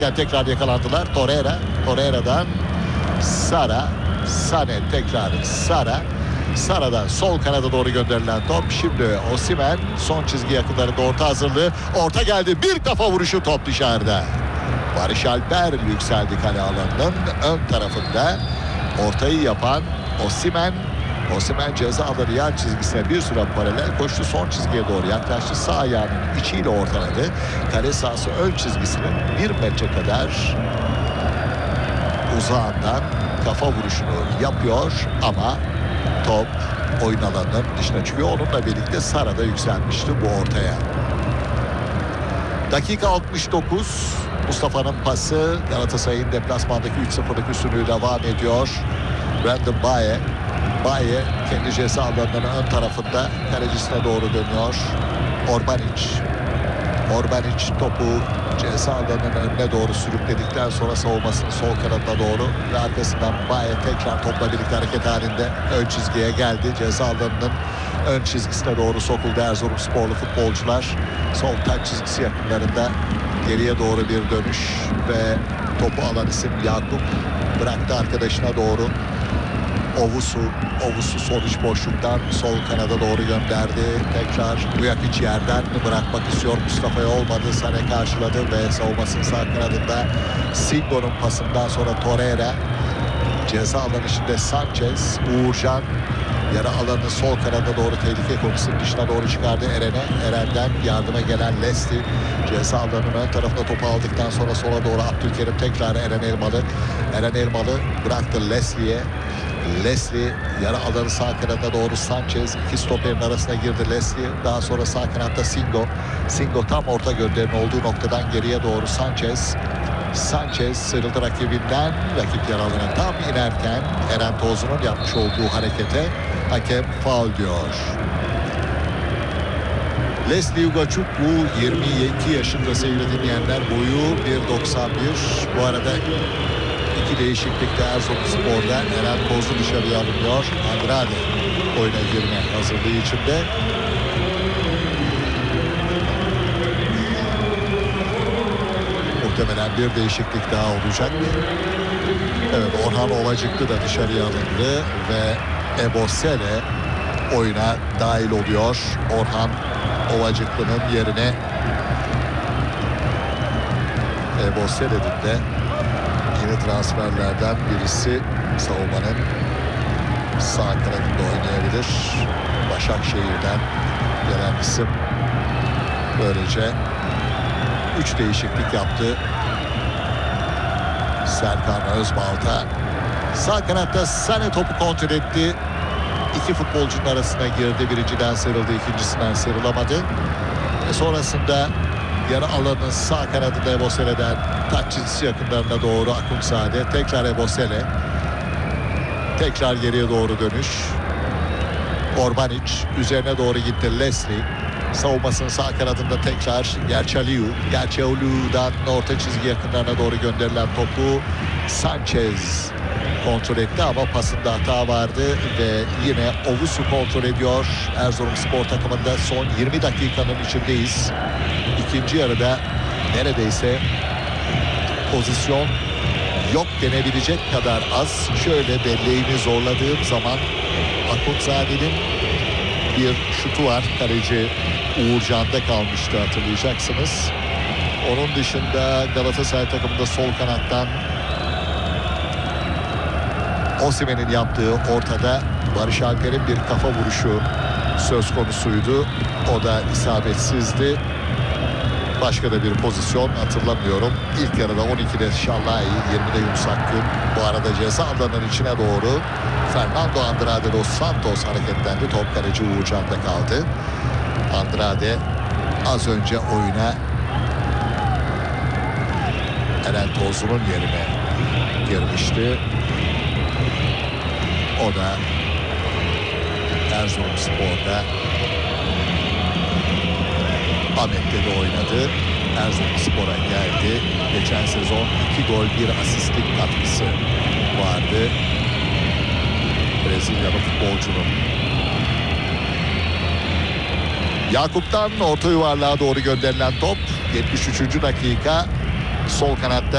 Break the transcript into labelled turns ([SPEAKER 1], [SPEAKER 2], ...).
[SPEAKER 1] Tekrar yakalandılar. Torreira'dan Sane tekrar Sara'dan sol kanada doğru gönderilen top. Şimdi Osimhen son çizgi yakınlarında orta hazırlığı. Orta geldi. Bir kafa vuruşu, top dışarıda. Barış Alper yükseldi kale alanının ön tarafında. Ortayı yapan Osimhen ceza alanı yan çizgisine bir süre paralel koştu. Son çizgiye doğru yaklaştı. Sağ ayağının içiyle ortaladı. Kale sahası ön çizgisinin 1 metre kadar uzağından kafa vuruşunu yapıyor ama top oyun alanının dışına çıkıyor. Onunla birlikte Sara da yükselmişti bu ortaya. Dakika 69. Mustafa'nın pası Galatasaray'ın deplasmandaki 3-0'lık üstünlüğü devam ediyor. Brandon Baye kendi ceza alanının ön tarafında kalecisine doğru dönüyor. Orbanic topu ceza alanının önüne doğru sürükledikten sonra savunmasını sol kanadına doğru ve arkasından Baye tekrar topla birlikte hareket halinde ön çizgiye geldi. Ceza alanının ön çizgisine doğru sokuldu Erzurumsporlu futbolcular. Sol taç çizgisi yakınlarında geriye doğru bir dönüş ve topu alan isim Yakup bıraktı arkadaşına doğru. Ovusu sol iç boşluktan sol kanada doğru gönderdi. Tekrar Vujakic yerden bırakmak istiyor. Mustafa'ya olmadı. Sane karşıladı ve savunmasının sağ kanadında Singo'nun pasından sonra Torreira. Ceza alanı içinde Sanchez, Uğurcan yarı alanı sol kanada doğru tehlike konusunun dışına doğru çıkardı Eren'den yardıma gelen Leslie ceza alanının ön tarafına topu aldıktan sonra sola doğru Abdülkerim tekrar Eren Elmalı bıraktı Leslie yarı alanı sağ kanada doğru Sanchez iki stoperin arasına girdi Leslie. Daha sonra sağ kanatta Singo tam orta gönderinin olduğu noktadan geriye doğru Sanchez sıyrıldı rakibinden. Rakip yer alanına tam inerken Eren Tozlu'nun yapmış olduğu harekete hakem faul diyor. Leslie Ugachukwu 22 yaşında sevgili dinleyenler, boyu 1.91. Bu arada iki değişiklikte Erzurumspor'da Eren Tozlu dışarıya alınıyor. Andrade oyuna girme hazırlığı içinde. Muhtemelen bir değişiklik daha olacak. Evet, Orhan Ovacıklı da dışarıya alındı ve Ebosele oyuna dahil oluyor. Orhan Ovacıklı'nın yerine Ebosele'nin de yeni transferlerden birisi savunmanın sağ kanadında oynayabilir. Başakşehir'den gelen isim. Böylece 3 değişiklik yaptı Serkan Özbalta. Sağ kanatta Sane topu kontrol etti. İki futbolcunun arasına girdi. Birinciden sıyrıldı, ikincisinden sıyrılamadı. Ve sonrasında yarı alanın sağ kanadında Ebosele'den taç çizgisi yakınlarına doğru Akunzade. Tekrar Ebosele. Tekrar geriye doğru dönüş. Orbanic üzerine doğru gitti Leslie. Savunmasının sağ kanadında tekrar Gerçeğlu'dan orta çizgi yakınlarına doğru gönderilen topu Sanchez kontrol etti ama pasında hata vardı ve yine Ovusu kontrol ediyor. Erzurumspor takımında son 20 dakikanın içindeyiz. İkinci yarıda neredeyse pozisyon yok denebilecek kadar az. Şöyle belleğini zorladığım zaman Akunzade'nin bir şutu var. Kaleci Uğurcan'da kalmıştı, hatırlayacaksınız. Onun dışında Galatasaray takımında sol kanattan Osimhen'in yaptığı ortada Barış Alper'in bir kafa vuruşu söz konusuydu. O da isabetsizdi. Başka da bir pozisyon hatırlamıyorum. İlk yarıda 12'de Şallahi, 20'de Yunus Akgün. Bu arada ceza alanının içine doğru Fernando Andrade dos Santos hareketlendi. Top kaleci Uğurcan'da kaldı. Andrade az önce oyuna Eren Tozlu'nun yerine girmişti. O da Erzurumspor'da Ahmet'te de oynadı. Erzurumspor'a geldi. Geçen sezon 2 gol 1 asistlik katkısı vardı Brezilyalı futbolcunun. Yakup'tan orta yuvarlığa doğru gönderilen top 73. dakika sol kanatta